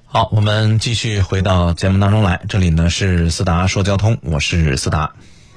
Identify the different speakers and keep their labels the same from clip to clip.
Speaker 1: 好，我们继续回到节目当中来，这里呢是思达说交通，我是思达。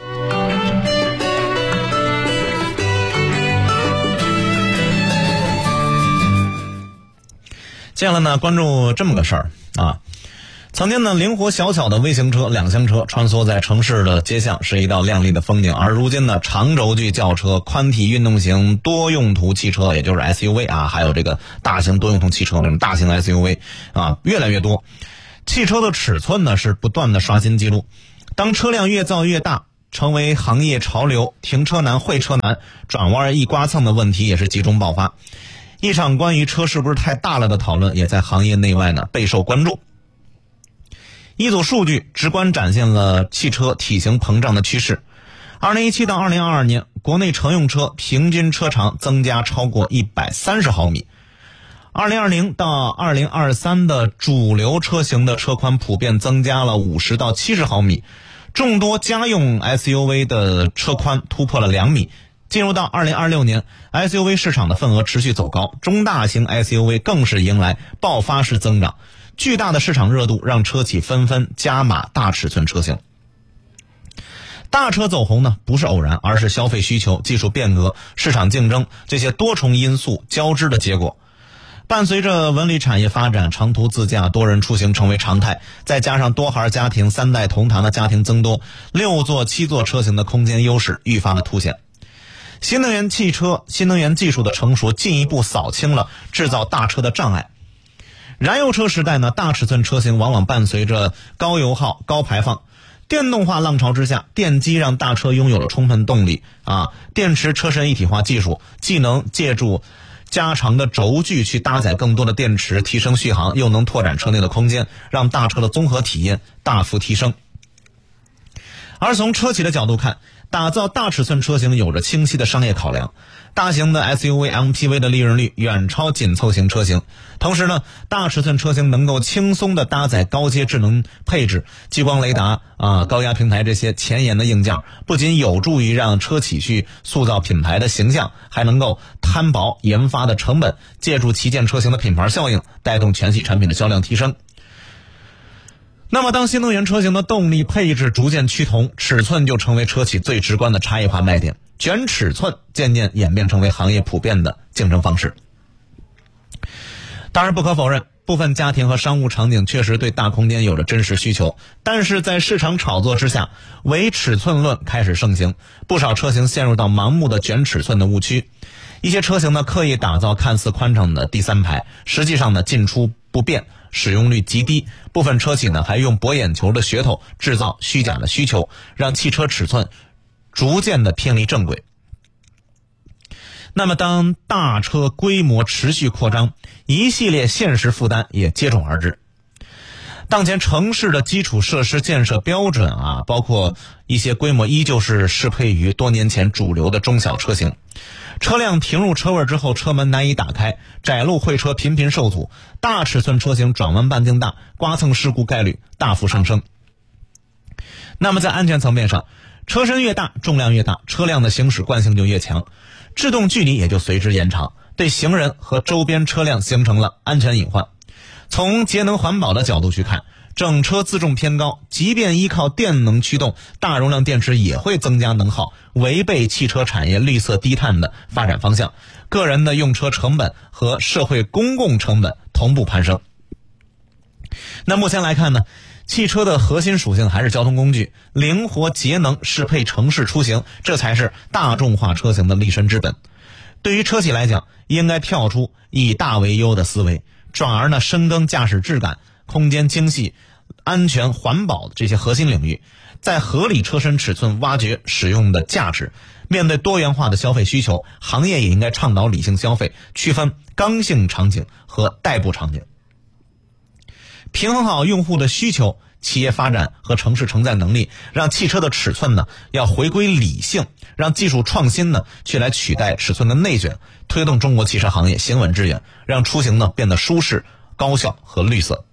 Speaker 1: 接下来呢，关注这么个事儿啊。曾经呢，灵活小巧的微型车、两厢车穿梭在城市的街巷，是一道亮丽的风景。而如今呢，长轴距轿车、宽体运动型多用途汽车，也就是 SUV 啊，还有这个大型多用途汽车，这种大型 SUV 啊，越来越多。汽车的尺寸呢，是不断的刷新记录。当车辆越造越大，成为行业潮流，停车难、会车难、转弯易刮蹭的问题也是集中爆发。一场关于车是不是太大了的讨论，也在行业内外呢备受关注。一组数据直观展现了汽车体型膨胀的趋势。2017到2022年，国内乘用车平均车长增加超过130毫米。2020到2023的主流车型的车宽普遍增加了50到70毫米，众多家用 SUV 的车宽突破了2米。进入到2026年， SUV 市场的份额持续走高，中大型 SUV 更是迎来爆发式增长。巨大的市场热度让车企纷纷加码大尺寸车型。大车走红呢，不是偶然，而是消费需求、技术变革、市场竞争这些多重因素交织的结果。伴随着文旅产业发展，长途自驾、多人出行成为常态，再加上多孩家庭、3代同堂的家庭增多，6座、7座车型的空间优势愈发的凸显。新能源汽车、新能源技术的成熟，进一步扫清了制造大车的障碍。燃油车时代呢，大尺寸车型往往伴随着高油耗、高排放。电动化浪潮之下，电机让大车拥有了充分动力啊！电池车身一体化技术既能借助加长的轴距去搭载更多的电池，提升续航，又能拓展车内的空间，让大车的综合体验大幅提升。而从车企的角度看，打造大尺寸车型有着清晰的商业考量。大型的 SUV、MPV 的利润率远超紧凑型车型，同时呢，大尺寸车型能够轻松的搭载高阶智能配置、激光雷达高压平台这些前沿的硬件，不仅有助于让车企去塑造品牌的形象，还能够摊薄研发的成本，借助旗舰车型的品牌效应，带动全系产品的销量提升。那么当新能源车型的动力配置逐渐趋同，尺寸就成为车企最直观的差异化卖点，卷尺寸渐渐演变成为行业普遍的竞争方式。当然不可否认，部分家庭和商务场景确实对大空间有着真实需求，但是在市场炒作之下，唯尺寸论开始盛行，不少车型陷入到盲目的卷尺寸的误区。一些车型呢刻意打造看似宽敞的第三排，实际上呢进出不便，使用率极低。部分车企呢还用博眼球的噱头制造虚假的需求，让汽车尺寸逐渐的偏离正轨。那么当大车规模持续扩张，一系列现实负担也接踵而至。当前城市的基础设施建设标准包括一些规模依旧是适配于多年前主流的中小车型。车辆停入车位之后，车门难以打开，窄路会车频频受阻，大尺寸车型转弯半径大，刮蹭事故概率大幅上升。那么在安全层面上，车身越大，重量越大，车辆的行驶惯性就越强，制动距离也就随之延长，对行人和周边车辆形成了安全隐患。从节能环保的角度去看，整车自重偏高，即便依靠电能驱动，大容量电池也会增加能耗，违背汽车产业绿色低碳的发展方向，个人的用车成本和社会公共成本同步攀升。那目前来看呢，汽车的核心属性还是交通工具，灵活节能适配城市出行，这才是大众化车型的立身之本。对于车企来讲，应该跳出以大为优的思维，转而呢深耕驾驶质感、空间精细、安全环保的这些核心领域，在合理车身尺寸挖掘使用的价值。面对多元化的消费需求，行业也应该倡导理性消费，区分刚性场景和代步场景，平衡好用户的需求、企业发展和城市承载能力，让汽车的尺寸呢要回归理性，让技术创新呢去来取代尺寸的内卷，推动中国汽车行业行稳致远，让出行呢变得舒适、高效和绿色。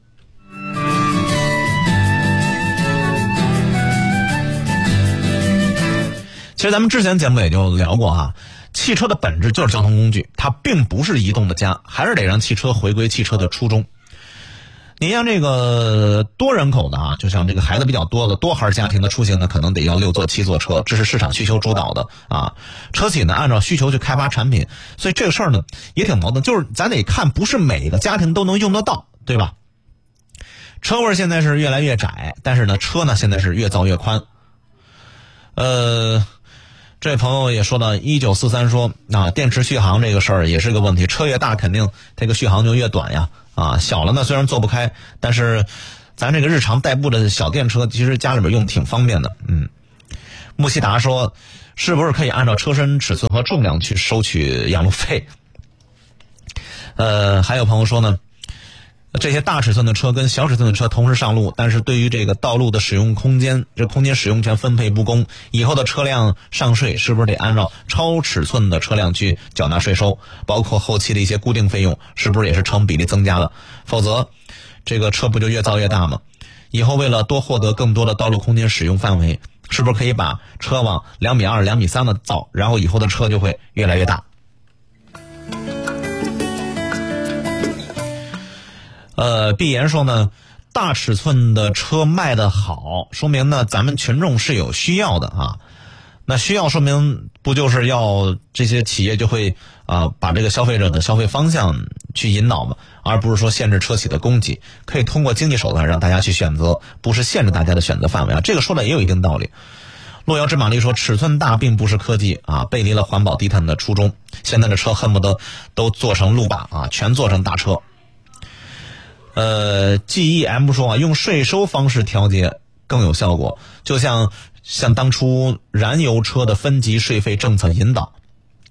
Speaker 1: 其实咱们之前节目也就聊过汽车的本质就是交通工具，它并不是移动的家，还是得让汽车回归汽车的初衷。 你像这个多人口的啊，就像这个孩子比较多的多孩家庭的出行呢，可能得要6座7座车，这是市场需求主导的啊。车企呢按照需求去开发产品，所以这个事儿呢也挺矛盾，就是咱得看不是每个家庭都能用得到，对吧？车位现在是越来越窄，但是呢车呢现在是越造越宽。这位朋友也说到1943说啊，电池续航这个事儿也是个问题，车越大肯定这个续航就越短呀。啊，小了呢虽然做不开，但是咱这个日常代步的小电车其实家里边用挺方便的。木西达说是不是可以按照车身尺寸和重量去收取养路费？还有朋友说呢，这些大尺寸的车跟小尺寸的车同时上路，但是对于这个道路的使用空间，这空间使用权分配不公，以后的车辆上税是不是得按照超尺寸的车辆去缴纳税收？包括后期的一些固定费用是不是也是成比例增加了？否则这个车不就越造越大吗？以后为了多获得更多的道路空间使用范围，是不是可以把车往2.2米、2.3米的造，然后以后的车就会越来越大？毕言说呢，大尺寸的车卖得好，说明呢咱们群众是有需要的啊。那需要说明不就是要这些企业就会把这个消费者的消费方向去引导嘛，而不是说限制车企的供给，可以通过经济手段让大家去选择，不是限制大家的选择范围啊。这个说的也有一定道理。洛瑶之马力说，尺寸大并不是科技啊，背离了环保低碳的初衷。现在的车恨不得都做成路霸啊，全做成大车。GEM 说啊，用税收方式调节更有效果，就像当初燃油车的分级税费政策引导。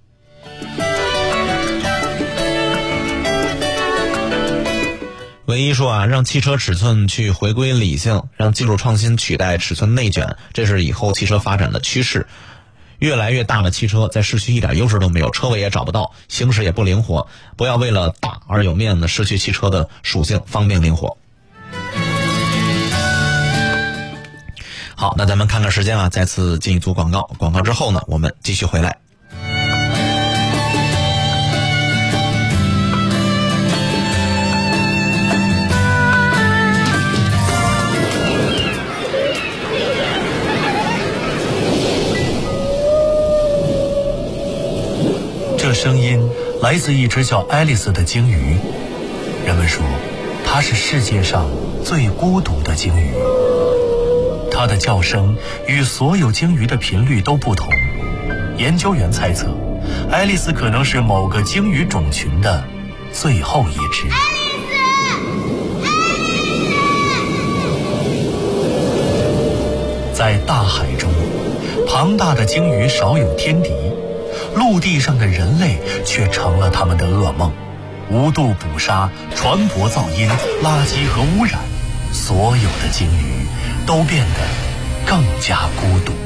Speaker 1: 唯一说啊，让汽车尺寸去回归理性，让技术创新取代尺寸内卷，这是以后汽车发展的趋势。越来越大的汽车在市区一点优势都没有，车位也找不到，行驶也不灵活，不要为了大而有面子，失去汽车的属性方便灵活。好，那咱们看看时间啊，再次进一组广告，广告之后呢，我们继续回来。
Speaker 2: 这声音来自一只叫爱丽丝的鲸鱼，人们说它是世界上最孤独的鲸鱼。它的叫声与所有鲸鱼的频率都不同，研究员猜测爱丽丝可能是某个鲸鱼种群的最后一只。在大海中，庞大的鲸鱼少有天敌，陆地上的人类却成了他们的噩梦。无度捕杀、船舶噪音、垃圾和污染，所有的鲸鱼都变得更加孤独。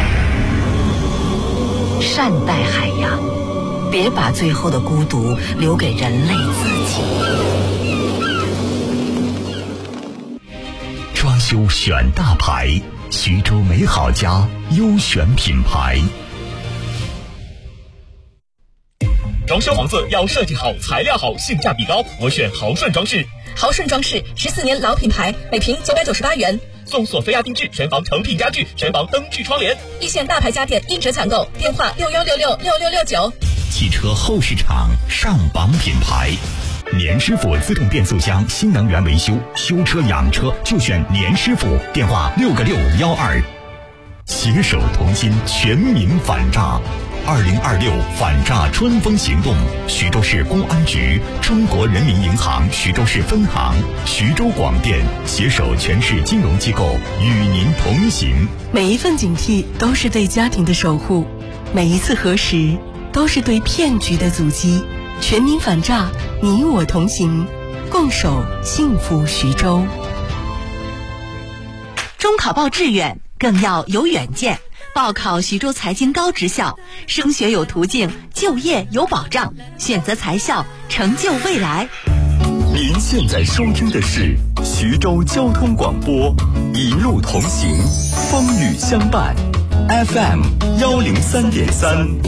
Speaker 3: 善待海洋，别把最后的孤独留给人类自己。
Speaker 4: 装修选大牌，徐州美好家优选品牌。
Speaker 5: 装修房子要设计好、材料好、性价比高，我选豪顺装饰。
Speaker 6: 豪顺装饰14年老品牌，每平998元，
Speaker 5: 送索菲亚定制全房成品家具、全房灯具窗帘。
Speaker 6: 一线大牌家电一折抢购，电话61666669。
Speaker 4: 汽车后市场上榜品牌，年师傅自动变速箱新能源维修，修车养车就选年师傅，电话6个612。携手同心，全民反诈。2026反诈春风行动，徐州市公安局、中国人民银行徐州市分行、徐州广电携手全市金融机构与您同行。
Speaker 7: 每一份警惕都是对家庭的守护，每一次核实都是对骗局的阻击。全民反诈，你我同行，共守幸福徐州。
Speaker 8: 中考报志愿更要有远见，报考徐州财经高职校，升学有途径，就业有保障，选择财校，成就未来。
Speaker 4: 您现在收听的是徐州交通广播，一路同行，风雨相伴， FM 103.3。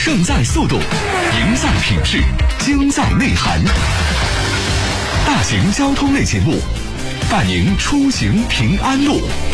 Speaker 9: 胜在速度，赢在品质，精在内涵。大型交通类节目，伴您出行平安路。